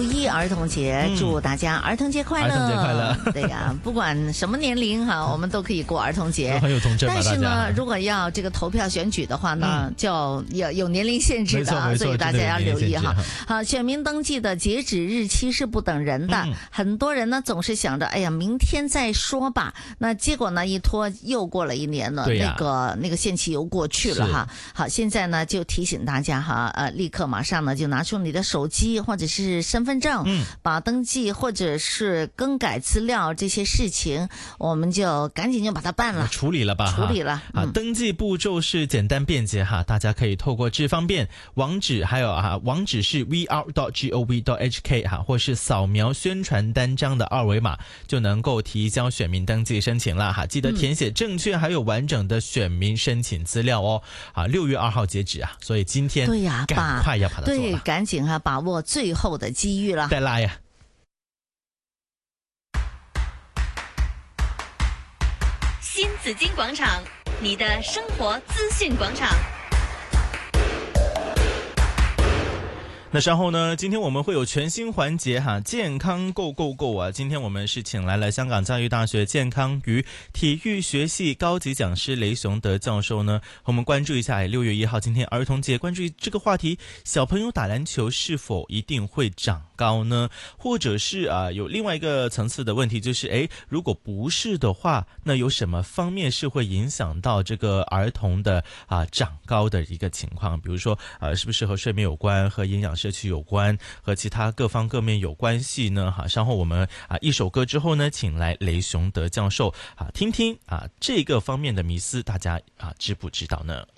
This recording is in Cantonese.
6·1儿童节，祝大家儿童节快乐！ 儿童节快乐！ 对呀，不管什么年龄哈，我们都可以过儿童节， 都很有童真嘛。 但是呢，如果要这个投票选举的话呢，就要有年龄限制的，所以大家要留意哈。好，选民登记的截止日期是不等人的，很多人呢总是想着，哎呀，明天再说吧。那结果呢，一拖又过了一年了，那个限期又过去了哈。好，现在呢就提醒大家哈，立刻马上呢就拿出你的手机或者是身份证，把登记或者是更改资料这些事情，我们就赶紧就把它办了， 处理了吧？ 处理了啊！登记步骤是简单便捷哈，大家可以透过智方便网址，还有网址是 vr.gov.hk 哈，或是扫描宣传单张的二维码，就能够提交选民登记申请了哈。记得填写正确还有完整的选民申请资料哦。6月2号截止啊，所以今天对呀， 赶快要把它做了， 对，赶紧把握最后的机遇了。 再拉呀！ 新紫金广场，你的生活资讯广场。 那稍后呢，今天我们会有全新环节哈，健康 Go Go Go 啊！今天我们是请来了香港教育大学健康与体育学系高级讲师雷雄德教授呢，和我们关注一下6月1号今天儿童节，关注这个话题，小朋友打篮球是否一定会长高呢？或者是有另外一个层次的问题，就是如果不是的话，那有什么方面是会影响到这个儿童的长高的一个情况？比如说是不是和睡眠有关，和营养摄取有关，和其他各方各面有关系呢？稍后我们一首歌之后呢，请来雷雄德教授听听这个方面的迷思，大家知不知道呢？